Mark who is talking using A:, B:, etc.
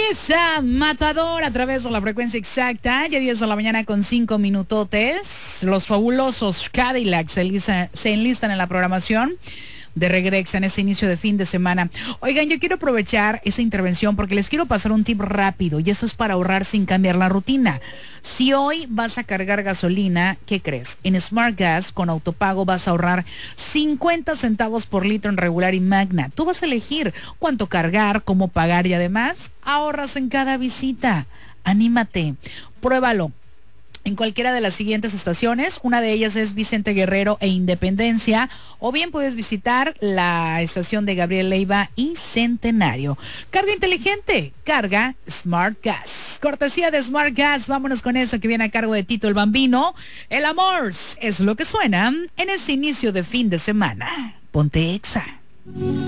A: Risa matador a través de la frecuencia exacta. Ya 10 de la mañana con 5 minutotes. Los fabulosos Cadillacs se enlistan en la programación de Regrexa en este inicio de fin de semana. Oigan, yo quiero aprovechar esa intervención porque les quiero pasar un tip rápido y eso es para ahorrar sin cambiar la rutina. Si hoy vas a cargar gasolina, ¿qué crees? En Smart Gas con autopago vas a ahorrar 50 centavos por litro en regular y magna. Tú vas a elegir cuánto cargar, cómo pagar y además ahorras en cada visita. Anímate, pruébalo en cualquiera de las siguientes estaciones. Una de ellas es Vicente Guerrero e Independencia, o bien puedes visitar la estación de Gabriel Leiva y Centenario. Carga inteligente, carga Smart Gas. Cortesía de Smart Gas, vámonos con eso que viene a cargo de Tito el Bambino. El amor es lo que suena en este inicio de fin de semana. Ponte Exa.